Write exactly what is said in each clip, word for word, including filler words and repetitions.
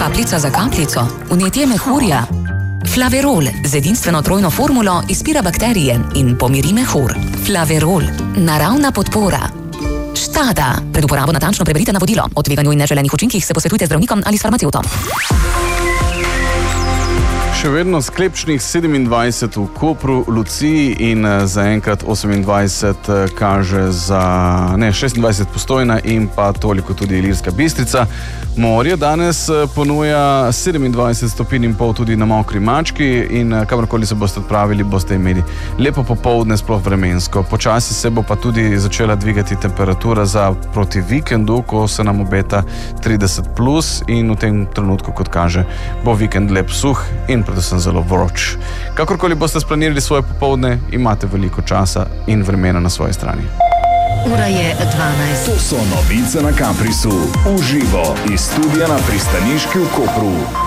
Kapljica za kapljico, vnetje mehurja. Flaverol z edinstveno trojno formulo izpira bakterije in pomiri mehur. Flaverol, naravna podpora. Štada. Pred uporabo natančno preberite navodilo. O tveganju in neželenih učinkih se posvetujte z zdravnikom ali s farmacevtom. Še vedno sklepčnih sedemindvajset v Kopru, Luciji in zaenkrat osemindvajset kaže za, ne, šestindvajset Postojna in pa toliko tudi Ilirska Bistrica. Morje danes ponuja sedemindvajset stopinj in pol tudi na Mokri Mački in kamorkoli se boste odpravili, boste imeli lepo popoldne, sploh vremensko. Počasi se bo pa tudi začela dvigati temperatura za proti vikendu, ko se nam obeta trideset plus in v tem trenutku, kot kaže, bo vikend lep suh in predvsem zelo vroč. Kakorkoli boste splanirali svoje popoldne, imate veliko časa in vremena na svoji strani. Ura je dvanajst. To so novice na Kaprisu. Uživo iz studia na Pristaniški v Kopru.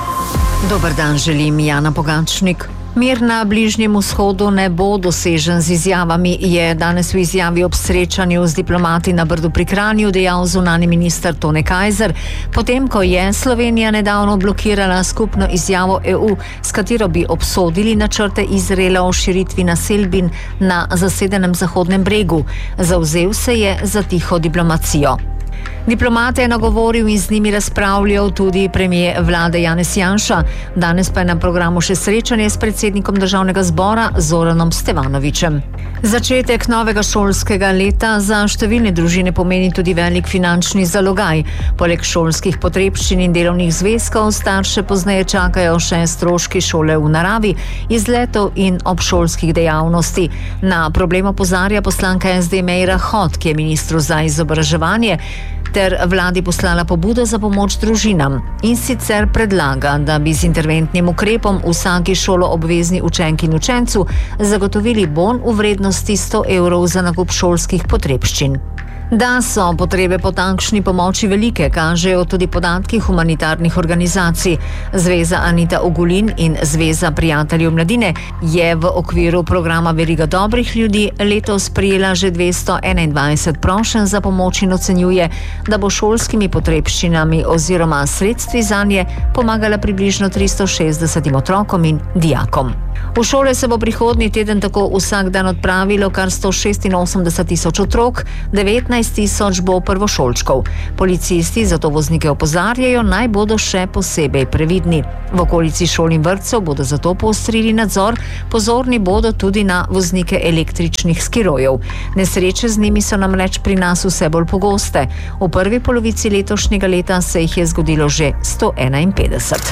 Dober dan, želim Jana Pogačnik. Mir na Bližnjem vzhodu ne bo dosežen z izjavami, je danes v izjavi ob srečanju z diplomati na Brdu pri Kranju dejal zunanji minister Tone Kajzer, potem ko je Slovenija nedavno blokirala skupno izjavo E U, s katero bi obsodili načrte Izraela o širitvi naselbin na zasedenem Zahodnem bregu. Zavzel se je za tiho diplomacijo. Diplomate je nagovoril in z njimi razpravljal tudi premijer vlade Janez Janša. Danes pa je na programu še srečanje s predsednikom državnega zbora Zoranom Stevanovićem. Začetek novega šolskega leta za številne družine pomeni tudi velik finančni zalogaj. Poleg šolskih potrebščin in delovnih zvezkov starše pozneje čakajo še stroški šole v naravi, izletov in obšolskih dejavnosti. Na problem opozarja poslanka S D Meira Hot, ki je ministru za izobraževanje ter vladi poslala pobudo za pomoč družinam in sicer predlaga, da bi z interventnim ukrepom vsaki šolo obvezni učenki in učencu zagotovili bon v vrednosti sto evrov za nakup šolskih potrebščin. Da so potrebe po takšni pomoči velike, kažejo tudi podatki humanitarnih organizacij. Zveza Anita Ogulin in Zveza prijateljev mladine je v okviru programa Veriga dobrih ljudi letos prijela že dvesto enaindvajset prošenj za pomoč in ocenjuje, da bo šolskimi potrebščinami oziroma sredstvi zanje pomagala približno tristo šestdesetim otrokom in dijakom. V šole se bo prihodnji teden tako vsak dan odpravilo kar sto šestinosemdeset tisoč otrok, devetnajst tisoč bo prvošolčkov. Policisti zato voznike opozarjajo, naj bodo še posebej previdni. V okolici šol in vrtcev bodo zato poostrili nadzor, pozorni bodo tudi na voznike električnih skirojev. Nesreče z njimi so namreč pri nas vse bolj pogoste. V prvi polovici letošnjega leta se jih je zgodilo že sto enainpetdeset.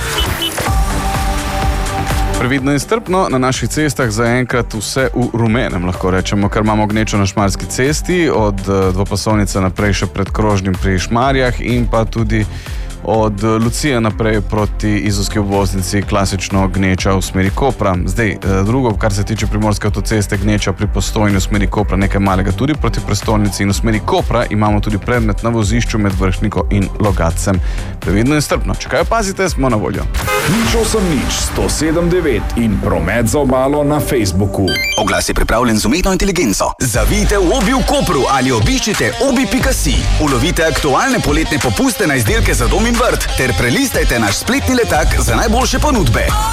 Previdno in strpno na naših cestah zaenkrat vse v rumenem, lahko rečemo, ker imamo gnečo na Šmarski cesti, od dvopasovnice naprej še pred krožnim pri Šmarjah in pa tudi od Lucije naprej proti izolski obvoznici klasično gneča v smeri Kopra. Zdaj, drugo, kar se tiče primorske avtoceste, gneča pri Postojni v smeri Kopra, nekaj malega tudi proti prestolnici in v smeri Kopra imamo tudi predmet na vozišču med Vršniko in Logatcem. Previdno in strpno. Če kaj opazite, smo na voljo. Nič osem nič sto sedem devet in promet za obalo na Facebooku. Oglas je pripravljen z umetno inteligenco. Zavijte v Obi v Kopru ali obiščite obi pika si. Ulovite aktualne poletne popuste na izdelke za dom in vrt ter prelistajte naš spletni letak za najboljše ponudbe.